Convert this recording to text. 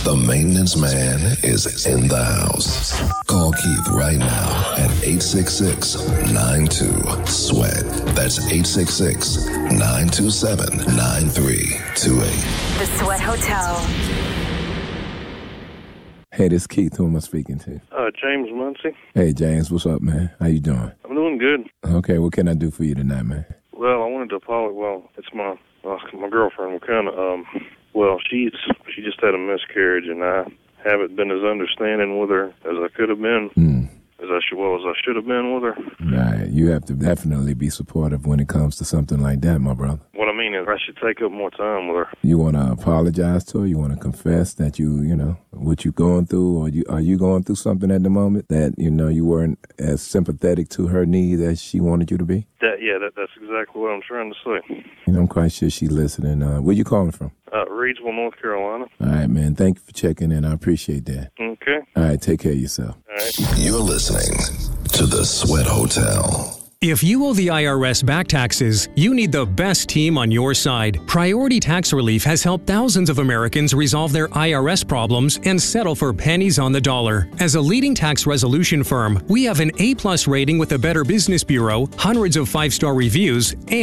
The maintenance man is in the house. Call Keith right now at 866-92-SWEAT. That's 866-927-9328. The Sweat Hotel. Hey, this is Keith. Who am I speaking to? James Muncie. Hey, James. What's up, man? How you doing? I'm doing good. Okay, what can I do for you tonight, man? Well, I wanted to apologize. Well, it's my girlfriend. She just had a miscarriage, and I haven't been as understanding with her as I could have been, as I should have been with her. Right. You have to definitely be supportive when it comes to something like that, my brother. What I mean is I should take up more time with her. You want to apologize to her? You want to confess that what you're going through, or are you going through something at the moment that, you weren't as sympathetic to her needs as she wanted you to be? That's exactly what I'm trying to say. I'm quite sure she's listening. Where you calling from? Reidsville, North Carolina. All right, man. Thank you for checking in. I appreciate that. Okay. All right, take care of yourself. All right. You're listening to The Sweat Hotel. If you owe the IRS back taxes, you need the best team on your side. Priority Tax Relief has helped thousands of Americans resolve their IRS problems and settle for pennies on the dollar. As a leading tax resolution firm, we have an A+ rating with the Better Business Bureau, hundreds of 5-star reviews, and